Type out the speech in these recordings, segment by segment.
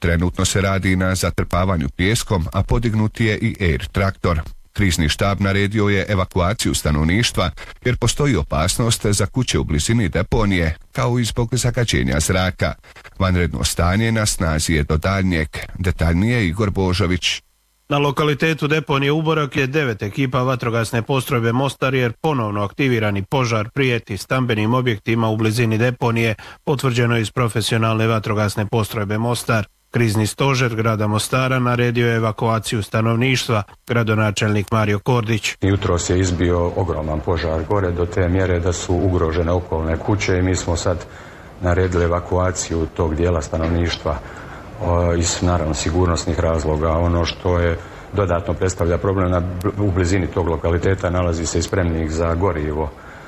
Trenutno se radi na zatrpavanju pijeskom, a podignut je i air traktor. Krizni štab naredio je evakuaciju stanovništva jer postoji opasnost za kuće u blizini deponije, kao i zbog zagađenja zraka. Vanredno stanje na snazi je do daljnjeg. Detaljnije Igor Božović. Na lokalitetu deponije Uborak je 9 ekipa vatrogasne postrojbe Mostar jer ponovno aktivirani požar prijeti stambenim objektima u blizini deponije, potvrđeno iz profesionalne vatrogasne postrojbe Mostar. Krizni stožer grada Mostara naredio je evakuaciju stanovništva, gradonačelnik Mario Kordić. Jutros je izbio ogroman požar gore do te mjere da su ugrožene okolne kuće i mi smo sad naredili evakuaciju tog dijela stanovništva iz naravno sigurnosnih razloga. Ono što je dodatno predstavlja problem u blizini tog lokaliteta nalazi se i spremnik za gorivo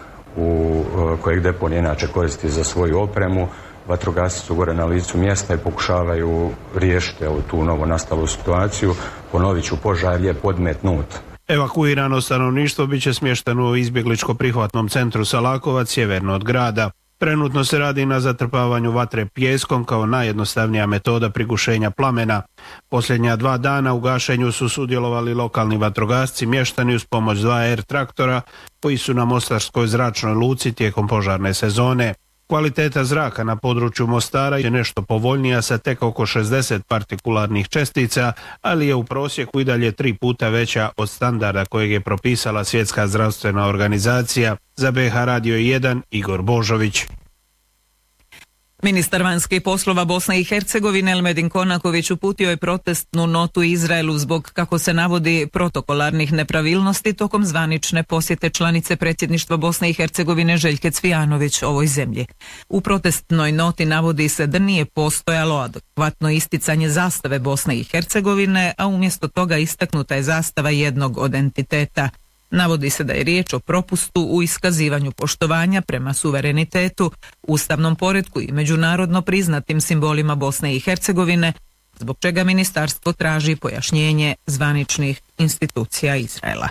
kojeg deponija inače koristi za svoju opremu. Vatrogasci su gore na licu mjesta i pokušavaju riješiti tu novo nastalu situaciju. Ponovit ću, požar je podmetnut. Evakuirano stanovništvo biće smješteno u izbjegličko-prihvatnom centru Salakovac, sjeverno od grada. Trenutno se radi na zatrpavanju vatre pijeskom kao najjednostavnija metoda prigušenja plamena. Posljednja 2 dana u gašenju su sudjelovali lokalni vatrogasci mještani uz pomoć 2 air traktora koji su na mostarskoj zračnoj luci tijekom požarne sezone. Kvaliteta zraka na području Mostara je nešto povoljnija sa tek oko 60 partikularnih čestica, ali je u prosjeku i dalje 3 puta veća od standarda kojeg je propisala Svjetska zdravstvena organizacija. Za BH Radio 1 Igor Božović. Ministar vanjskih poslova Bosne i Hercegovine Elmedin Konaković uputio je protestnu notu Izraelu zbog, kako se navodi, protokolarnih nepravilnosti tokom zvanične posjete članice predsjedništva Bosne i Hercegovine Željke Cvijanović ovoj zemlji. U protestnoj noti navodi se da nije postojalo adekvatno isticanje zastave Bosne i Hercegovine, a umjesto toga istaknuta je zastava jednog od entiteta. Navodi se da je riječ o propustu u iskazivanju poštovanja prema suverenitetu, ustavnom poretku i međunarodno priznatim simbolima Bosne i Hercegovine, zbog čega ministarstvo traži pojašnjenje zvaničnih institucija Izraela.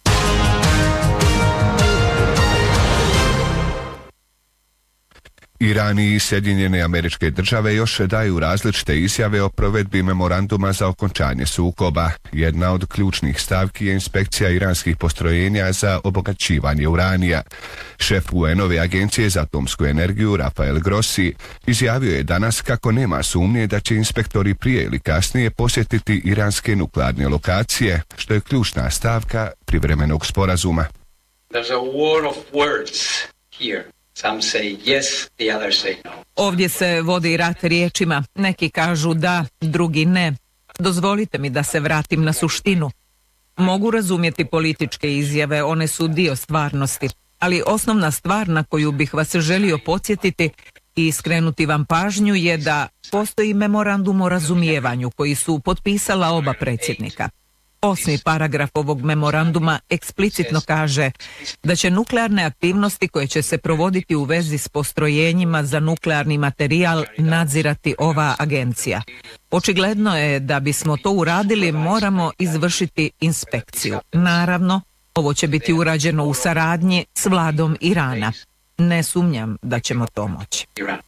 Iran i Sjedinjene Američke Države još daju različite izjave o provedbi memoranduma za okončanje sukoba. Jedna od ključnih stavki je inspekcija iranskih postrojenja za obogaćivanje uranija. Šef UN-ove agencije za atomsku energiju Rafael Grossi izjavio je danas kako nema sumnje da će inspektori prije ili kasnije posjetiti iranske nuklearne lokacije, što je ključna stavka privremenog sporazuma. There's a war of words here. Some say yes, the others say no. Ovdje se vodi rat riječima. Neki kažu da, drugi ne. Dozvolite mi da se vratim na suštinu. Mogu razumjeti političke izjave, one su dio stvarnosti. Ali osnovna stvar na koju bih vas želio podsjetiti i skrenuti vam pažnju je da postoji memorandum o razumijevanju koji su potpisala oba predsjednika. 8. paragraf ovog memoranduma eksplicitno kaže da će nuklearne aktivnosti koje će se provoditi u vezi s postrojenjima za nuklearni materijal nadzirati ova agencija. Očigledno je da bismo to uradili moramo izvršiti inspekciju. Naravno, ovo će biti urađeno u saradnji s vladom Irana. Ne sumnjam da ćemo to moći.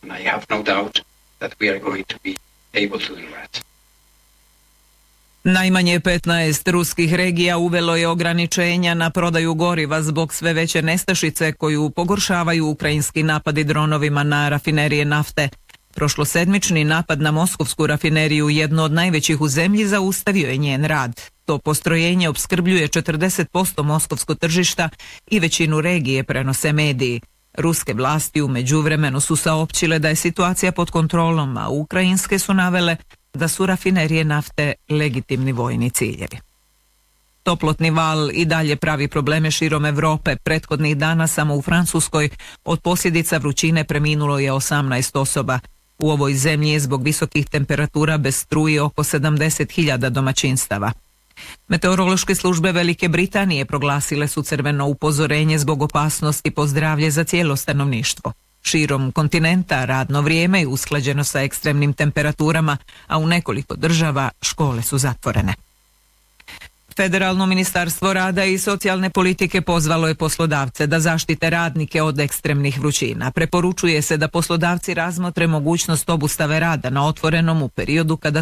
Najmanje 15 ruskih regija uvelo je ograničenja na prodaju goriva zbog sve veće nestašice koju pogoršavaju ukrajinski napadi dronovima na rafinerije nafte. Prošlosedmični napad na moskovsku rafineriju, jedno od najvećih u zemlji, zaustavio je njen rad. To postrojenje opskrbljuje 40% moskovskog tržišta i većinu regije, prenose mediji. Ruske vlasti u međuvremenu su saopćile da je situacija pod kontrolom, a ukrajinske su navele da su rafinerije nafte legitimni vojni ciljevi. Toplotni val i dalje pravi probleme širom Europe. Prethodnih dana samo u Francuskoj od posljedica vrućine preminulo je 18 osoba. U ovoj zemlji je zbog visokih temperatura bez struje oko 70.000 domaćinstava. Meteorološke službe Velike Britanije proglasile su crveno upozorenje zbog opasnosti po zdravlje za cijelo stanovništvo. Širom kontinenta radno vrijeme je usklađeno sa ekstremnim temperaturama, a u nekoliko država škole su zatvorene. Federalno ministarstvo rada i socijalne politike pozvalo je poslodavce da zaštite radnike od ekstremnih vrućina. Preporučuje se da poslodavci razmotre mogućnost obustave rada na otvorenom u periodu kada